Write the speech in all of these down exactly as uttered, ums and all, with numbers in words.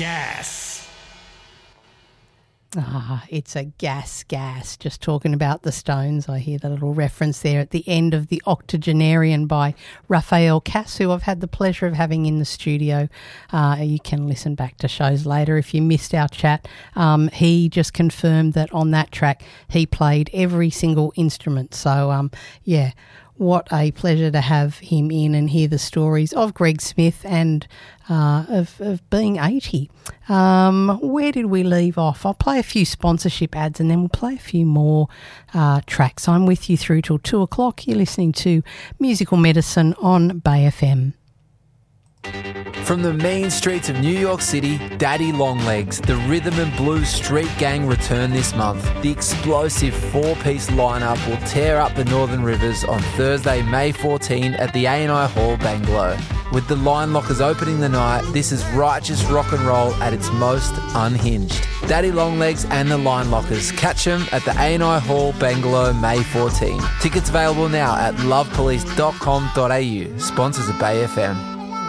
gas. Ah, it's a gas, gas. Just talking about the Stones. I hear the little reference there at the end of The Octogenarian by Raphael Cass, who I've had the pleasure of having in the studio. Uh, you can listen back to shows later if you missed our chat. Um, he just confirmed that on that track he played every single instrument. So, um, yeah, what a pleasure to have him in and hear the stories of Greg Smith and uh, of, of being eighty. Um, where did we leave off? I'll play a few sponsorship ads and then we'll play a few more uh, tracks. I'm with you through till two o'clock. You're listening to Musical Medicine on Bay F M. From the mean streets of New York City, Daddy Longlegs, the rhythm and blues street gang return this month. The explosive four-piece lineup will tear up the Northern Rivers on Thursday, May fourteenth at the A and I Hall, Bangalow. With the Line Lockers opening the night, this is righteous rock and roll at its most unhinged. Daddy Longlegs and the Line Lockers. Catch them at the A and I Hall, Bangalow, May fourteenth. Tickets available now at love police dot com dot a u. Sponsors of Bay F M.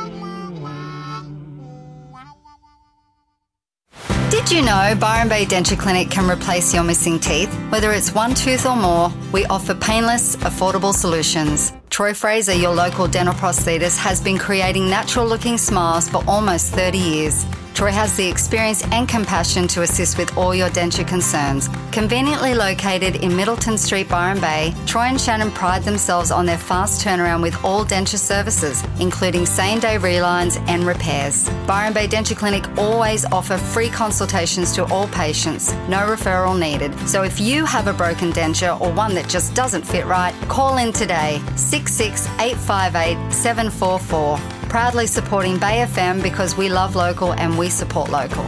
Did you know Byron Bay Denture Clinic can replace your missing teeth? Whether it's one tooth or more, we offer painless, affordable solutions. Troy Fraser, your local dental prosthetist, has been creating natural-looking smiles for almost thirty years. Troy has the experience and compassion to assist with all your denture concerns. Conveniently located in Middleton Street, Byron Bay, Troy and Shannon pride themselves on their fast turnaround with all denture services, including same-day relines and repairs. Byron Bay Denture Clinic always offer free consultations to all patients, no referral needed. So if you have a broken denture or one that just doesn't fit right, call in today, six six eight five eight seven four four. Proudly supporting Bay F M because we love local and we support local.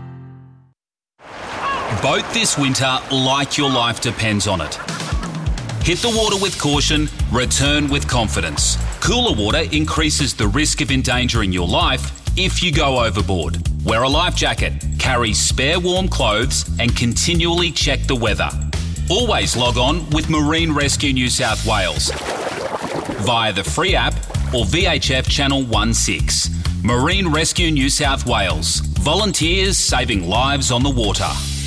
Boat this winter like your life depends on it. Hit the water with caution, return with confidence. Cooler water increases the risk of endangering your life if you go overboard. Wear a life jacket, carry spare warm clothes and continually check the weather. Always log on with Marine Rescue New South Wales via the free app or V H F Channel sixteen. Marine Rescue New South Wales. Volunteers saving lives on the water.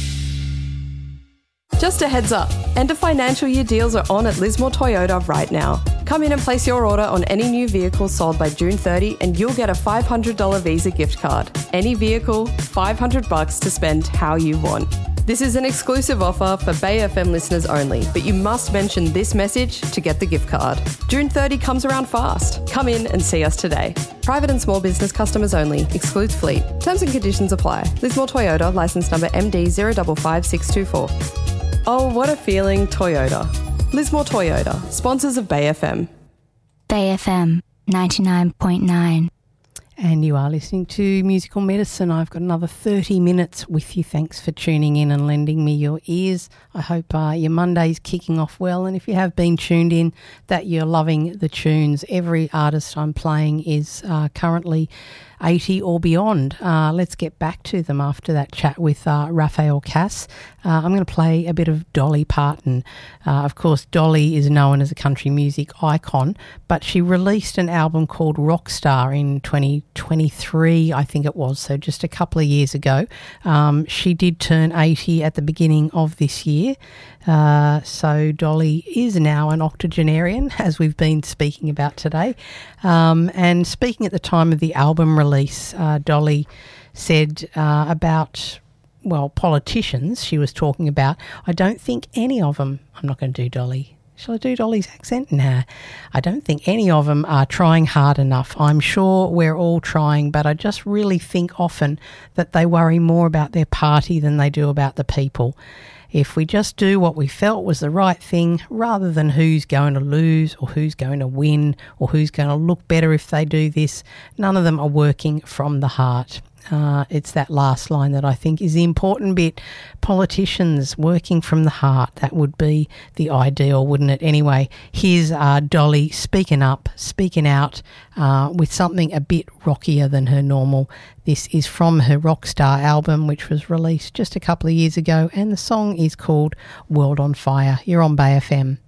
Just a heads up, end of financial year deals are on at Lismore Toyota right now. Come in and place your order on any new vehicle sold by June thirtieth and you'll get a five hundred dollars Visa gift card. Any vehicle, five hundred bucks to spend how you want. This is an exclusive offer for Bay F M listeners only, but you must mention this message to get the gift card. June thirtieth comes around fast. Come in and see us today. Private and small business customers only. Excludes fleet. Terms and conditions apply. Lismore Toyota, licence number M D zero five five six two four. Oh, what a feeling, Toyota. Lismore Toyota, sponsors of Bay F M. Bay F M ninety-nine point nine. And you are listening to Musical Medicine. I've got another thirty minutes with you. Thanks for tuning in and lending me your ears. I hope uh, your Monday's kicking off well. And if you have been tuned in, that you're loving the tunes. Every artist I'm playing is uh, currently eighty or beyond. Uh, let's get back to them after that chat with uh, Raphael Cass. Uh, I'm going to play a bit of Dolly Parton. Uh, of course, Dolly is known as a country music icon, but she released an album called Rockstar in twenty twenty-three, I think it was, so just a couple of years ago. Um, she did turn eighty at the beginning of this year. Uh, so Dolly is now an octogenarian, as we've been speaking about today. Um, and speaking at the time of the album release, uh, Dolly said uh, about, well, politicians she was talking about, I don't think any of them, I'm not going to do Dolly. Shall I do Dolly's accent? Nah, I don't think any of them are trying hard enough. I'm sure we're all trying, but I just really think often that they worry more about their party than they do about the people. If we just do what we felt was the right thing, rather than who's going to lose or who's going to win or who's going to look better if they do this, none of them are working from the heart. Uh, it's that last line that I think is the important bit. Politicians working from the heart, that would be the ideal, wouldn't it? Anyway, here's uh, Dolly speaking up, speaking out uh, with something a bit rockier than her normal. This is from her Rockstar album, which was released just a couple of years ago, and the song is called World on Fire. You're on Bay F M.